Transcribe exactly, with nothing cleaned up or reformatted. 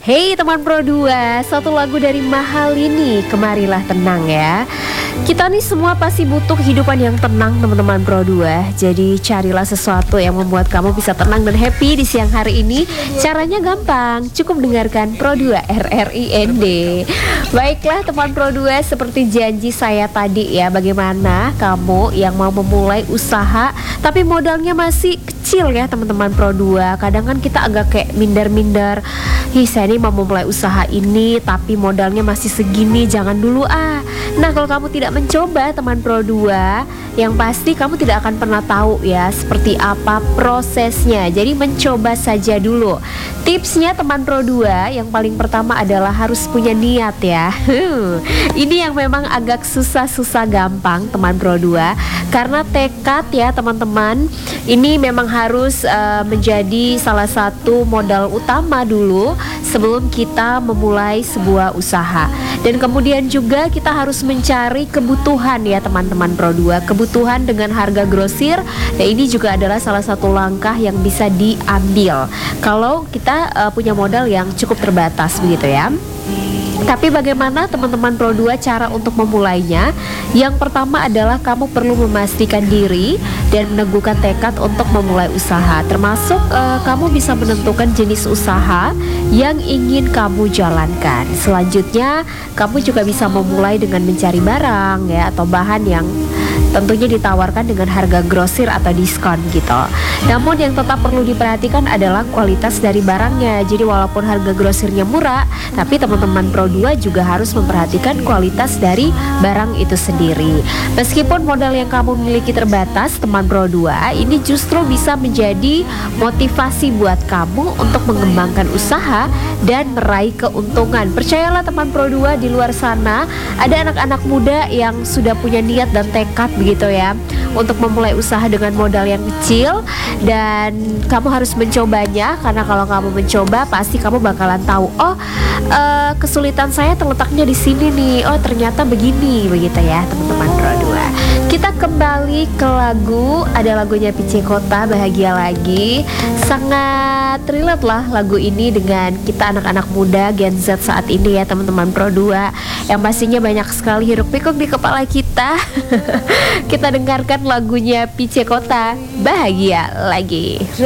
Hey teman Pro dua, satu lagu dari Mahalini, Kemarilah Tenang ya. Kita nih semua pasti butuh kehidupan yang tenang teman-teman Pro dua. Jadi carilah sesuatu yang membuat kamu bisa tenang dan happy di siang hari ini. Caranya gampang, cukup dengarkan Pro dua R R I N D. Baiklah teman Pro dua, seperti janji saya tadi ya, bagaimana kamu yang mau memulai usaha tapi modalnya masih kecil ya teman-teman Pro dua. Kadang kan kita agak kayak minder-minder, Ih saya ini mau memulai usaha ini tapi modalnya masih segini, jangan dulu ah. Nah kalau kamu tidak mencoba teman Pro dua, yang pasti kamu tidak akan pernah tahu ya seperti apa prosesnya. Jadi mencoba saja dulu. Tipsnya teman Pro dua, yang paling pertama adalah harus punya niat ya. Ini yang memang agak susah-susah gampang teman Pro dua, karena tekad ya teman-teman, ini memang harus uh, menjadi salah satu modal utama dulu sebelum kita memulai sebuah usaha. Dan kemudian juga kita harus mencari kebutuhan ya teman-teman Pro dua, kebutuhan dengan harga grosir. Nah ini juga adalah salah satu langkah yang bisa diambil kalau kita uh, punya modal yang cukup terbatas begitu ya. Tapi bagaimana teman-teman Pro dua cara untuk memulainya? Yang pertama adalah kamu perlu memastikan diri dan meneguhkan tekad untuk memulai usaha. Termasuk uh, kamu bisa menentukan jenis usaha yang ingin kamu jalankan. Selanjutnya kamu juga bisa memulai dengan mencari barang ya, atau bahan yang tentunya ditawarkan dengan harga grosir atau diskon gitu. Namun yang tetap perlu diperhatikan adalah kualitas dari barangnya. Jadi walaupun harga grosirnya murah, tapi teman-teman Pro dua juga harus memperhatikan kualitas dari barang itu sendiri. Meskipun modal yang kamu miliki terbatas teman Pro dua, ini justru bisa menjadi motivasi buat kamu untuk mengembangkan usaha dan meraih keuntungan. Percayalah teman Pro dua, di luar sana ada anak-anak muda yang sudah punya niat dan tekad begitu ya untuk memulai usaha dengan modal yang kecil, dan kamu harus mencobanya. Karena kalau kamu mencoba pasti kamu bakalan tahu, oh uh, kesulitan saya terletaknya di sini nih, oh ternyata begini begitu ya teman-teman Pro dua. Kita kembali ke lagu, ada lagunya Pice Kota, Bahagia Lagi. Sangat relate lah lagu ini dengan kita anak-anak muda Gen Z saat ini ya teman-teman Pro dua, yang pastinya banyak sekali hiruk pikuk di kepala kita. Kita dengarkan lagunya Pice Kota, Bahagia Lagi.